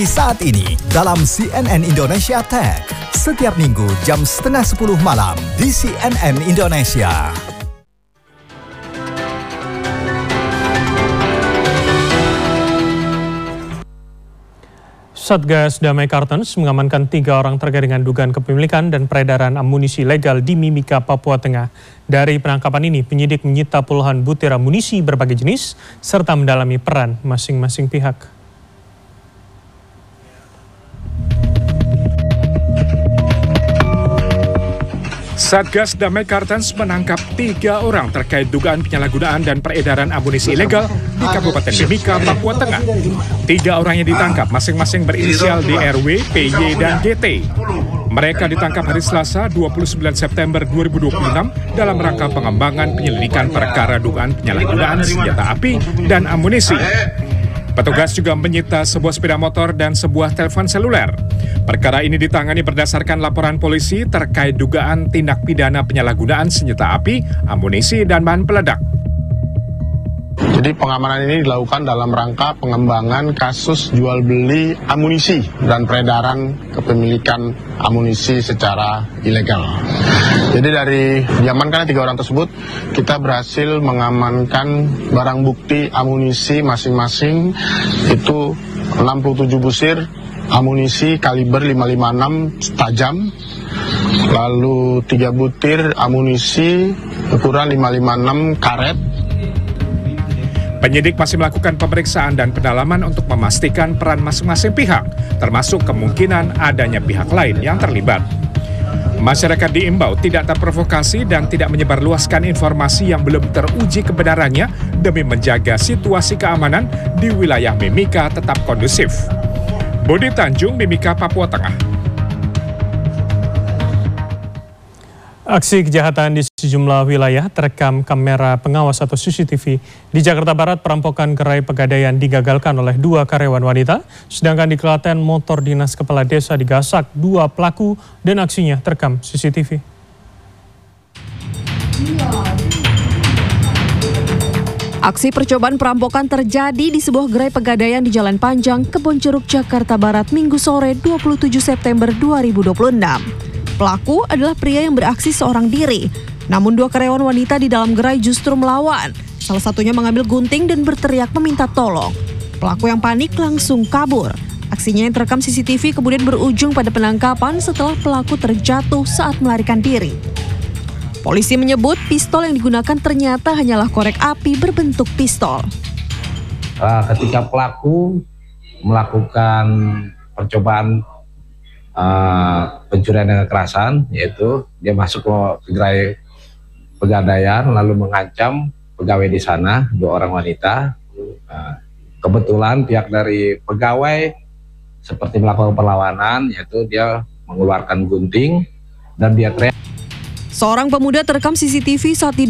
Saat ini dalam CNN Indonesia Tech, setiap minggu jam 9:30 malam di CNN Indonesia. Satgas Damai Kartens mengamankan 3 orang terkait dengan dugaan kepemilikan dan peredaran amunisi ilegal di Mimika, Papua Tengah. Dari penangkapan ini, penyidik menyita puluhan butir amunisi berbagai jenis serta mendalami peran masing-masing pihak. Satgas Damai Kartens menangkap 3 orang terkait dugaan penyalahgunaan dan peredaran amunisi ilegal di Kabupaten Mimika, Papua Tengah. 3 orang yang ditangkap masing-masing berinisial DRW, PY, dan GT. Mereka ditangkap hari Selasa 29 September 2026 dalam rangka pengembangan penyelidikan perkara dugaan penyalahgunaan senjata api dan amunisi. Petugas juga menyita sebuah sepeda motor dan sebuah telepon seluler. Perkara ini ditangani berdasarkan laporan polisi terkait dugaan tindak pidana penyalahgunaan senjata api, amunisi, dan bahan peledak. Jadi pengamanan ini dilakukan dalam rangka pengembangan kasus jual beli amunisi dan peredaran kepemilikan amunisi secara ilegal. Jadi dari diamankan 3 orang tersebut, kita berhasil mengamankan barang bukti amunisi masing-masing itu 67 busir amunisi kaliber 556 tajam, lalu 3 butir amunisi ukuran 556 karet. Penyidik masih melakukan pemeriksaan dan pendalaman untuk memastikan peran masing-masing pihak, termasuk kemungkinan adanya pihak lain yang terlibat. Masyarakat diimbau tidak terprovokasi dan tidak menyebarluaskan informasi yang belum teruji kebenarannya demi menjaga situasi keamanan di wilayah Mimika tetap kondusif. Budi Tanjung, Mimika, Papua Tengah. Aksi kejahatan di sejumlah wilayah terekam kamera pengawas atau CCTV. Di Jakarta Barat, perampokan gerai pegadaian digagalkan oleh 2 karyawan wanita, sedangkan di Klaten motor dinas kepala desa digasak 2 pelaku dan aksinya terekam CCTV. Aksi percobaan perampokan terjadi di sebuah gerai pegadaian di Jalan Panjang, Kebonjeruk, Jakarta Barat, Minggu sore 27 September 2026. Pelaku adalah pria yang beraksi seorang diri, namun 2 karyawan wanita di dalam gerai justru melawan. Salah satunya mengambil gunting dan berteriak meminta tolong. Pelaku yang panik langsung kabur. Aksinya yang terekam CCTV kemudian berujung pada penangkapan setelah pelaku terjatuh saat melarikan diri. Polisi menyebut pistol yang digunakan ternyata hanyalah korek api berbentuk pistol. Ketika pelaku melakukan percobaan pencurian dengan kekerasan, yaitu dia masuk ke gerai pegadaian lalu mengancam pegawai di sana, 2 orang wanita. Kebetulan pihak dari pegawai seperti melakukan perlawanan, yaitu dia mengeluarkan gunting dan dia teriak. Seorang pemuda terekam CCTV saat